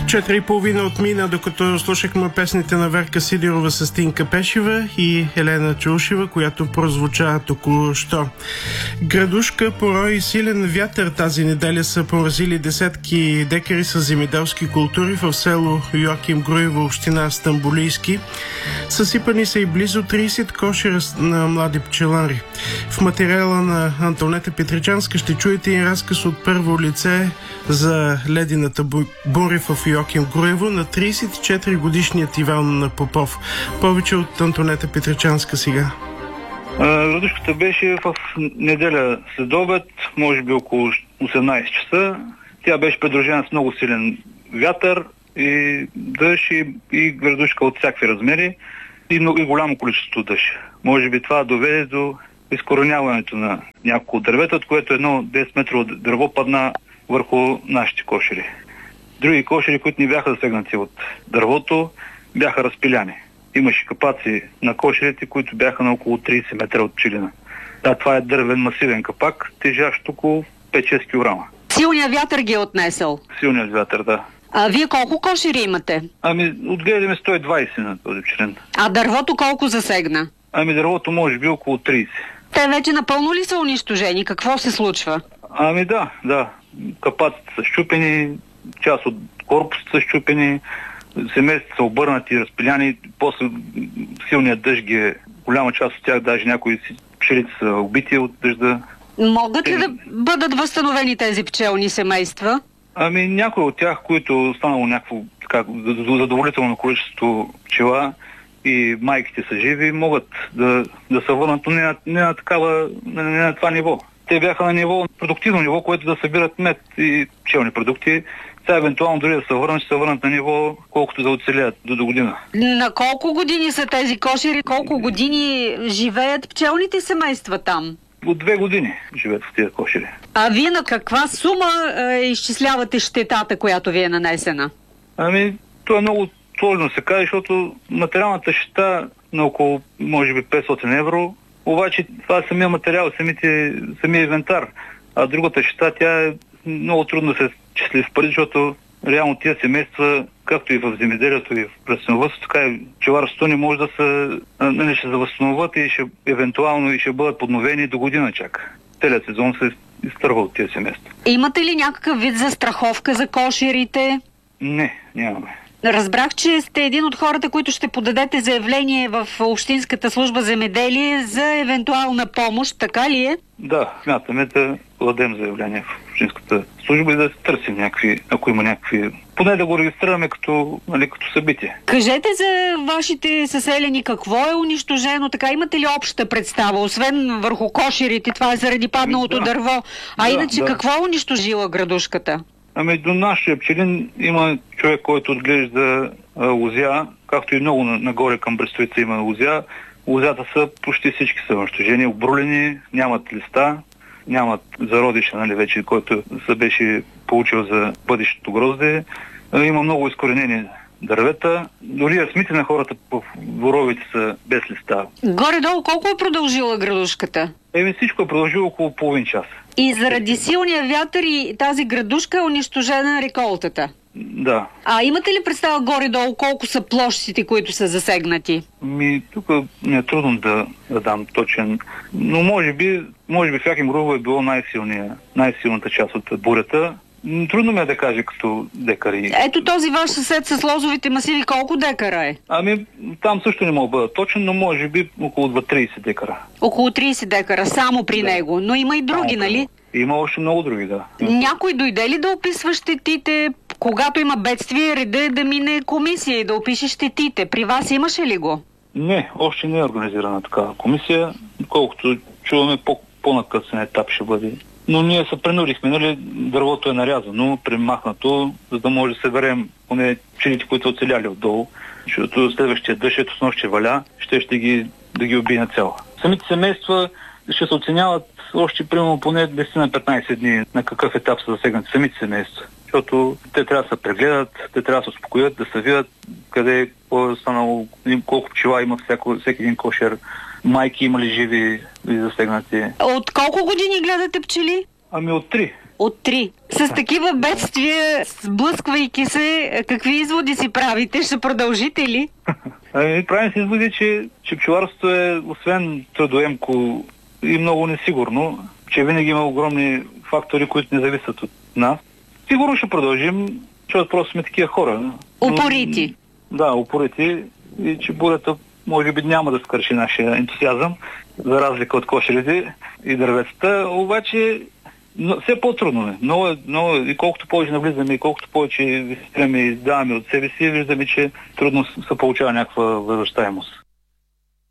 4:30 отмина, докато слушахме песните на Верка Сидерова с Тинка Пешева и Елена Чулшева, която прозвуча току-що. Градушка, порой и силен вятър тази неделя са поразили десетки декари с земеделски култури в село Йоаким Груево, община Стамболийски. Съсипани са и близо 30 кошера на млади пчелари. В материала на Антонета Петричанска ще чуете и разказ от първо лице за ледената буря в Йоаким Груево на 34-годишният Иван Попов. Повече от Антонета Петричанска сега. Градушката беше в неделя след обед, може би около 18 часа. Тя беше придружена с много силен вятър и дъжд и градушка от всякакви размери и голямо количество дъжд. Може би това доведе до изкореняването на няколко дървета, от което едно 10 метрово дърво падна върху нашите кошери. Други кошери, които не бяха засегнати от дървото, бяха разпиляни. Имаше капаци на кошерите, които бяха на около 30 метра от пчелина. Да, това е дървен масивен капак, тежащ около 5-6 кг. Силният вятър ги е отнесъл? Силният вятър, да. А вие колко кошери имате? Отгледаме 120 на този пчелин. А дървото колко засегна? Дървото може би около 30. Те вече напълно ли са унищожени? Какво се случва? Да. Капаците са счупени, част от корпусите са счупени, семействата са обърнати, разпиляни, после силният дъжд голяма част от тях, даже някои пчелици са убити от дъжда. Могат ли да бъдат възстановени тези пчелни семейства? Някои от тях, които станало някакво задоволително количество пчела и майките са живи, могат да се върнат, но не на това ниво. Те бяха на ниво, продуктивно ниво, което да събират мед и пчелни продукти. Сега евентуално дори да се върнат, ще се върнат на ниво, колкото да оцелят до година. На колко години са тези кошери? Колко години живеят пчелните семейства там? От 2 години живеят в тези кошери. А вие на каква сума изчислявате щетата, която ви е нанесена? Това е много сложно да се каже, защото материалната щета на около, може би, 500 евро, обаче това е самия материал, самия инвентар. А другата щета, тя е много трудно да се числи в пари, защото реално тия семейства, както и в земеделието и в растениевъдството, така и пчеларството не може да ще възстановят и евентуално ще бъдат подновени до година чак. Целият сезон се изтърва от тия семейства. Имате ли някакъв вид застраховка за кошерите? Не, нямаме. Разбрах, че сте един от хората, които ще подадете заявление в Общинската служба земеделие за евентуална помощ, така ли е? Да, смятаме да подадем заявление в Общинската служба и да търсим ако има някакви, поне да го регистрираме като събитие. Кажете за вашите съселени какво е унищожено, така имате ли обща представа, освен върху кошерите, това е заради падналото дърво, иначе какво е унищожила градушката? До нашия пчелин има човек, който отглежда лозя, както и много нагоре към Брестовица има лозя. Лозята са почти всички са унищожени, обрулени, нямат листа, нямат зародиша, вече, който се беше получил за бъдещето грозде. Има много изкоренени дървета. Дори асмите на хората в дворовите са без листа. Горе-долу колко е продължила градушката? Всичко е продължило около половин час. И заради силния вятър и тази градушка е унищожена реколтата? Да. Имате ли представа горе-долу колко са площите, които са засегнати? Тук не е трудно да дам точен, но може би в Йоаким Груево е било най-силната част от бурята. Трудно ми е да кажа като декари. Ето този ваш съсед с лозовите масиви колко декара е? Там също не мога да бъда точен, но може би около 30 декара. Около 30 декара, само при него. Но има и други, нали? Има още много други, да. Някой дойде ли да описва щетите? Когато има бедствие, реда е да мине комисия и да опише щетите. При вас имаше ли го? Не, още не е организирана такава комисия. Колкото чуваме, по-накъсен етап ще бъде. Но ние се принудихме, дървото е нарязано, премахнато, за да може да се верем поне пчелите, които оцеляли отдолу. Защото следващия дъжд, ето с нощ ще валя, ще ги убие на цяло. Самите семейства ще се оценяват още примерно поне 10 на 15 дни на какъв етап са засегнати самите семейства. Защото те трябва да се прегледат, те трябва да се успокоят, да се видят къде е станало, колко пчела има всеки един кошер, майки има ли живи и засегнати. От колко години гледате пчели? От 3. от 3. С такива бедствия, сблъсквайки се, какви изводи си правите? Ще продължите ли? Правим си изводи, че пчеларството е освен трудоемко и много несигурно, че винаги има огромни фактори, които не зависят от нас. Сигурно ще продължим, защото просто сме такива хора. Упорити. Да, упорити. И че бурята може би няма да скърши нашия ентусиазъм, за разлика от кошерите и дърветата, обаче все по-трудно е. Много, и колкото повече навлизаме, и колкото повече вистряме и даваме от себе си, виждаме, че трудно се получава някаква възвръщаемост.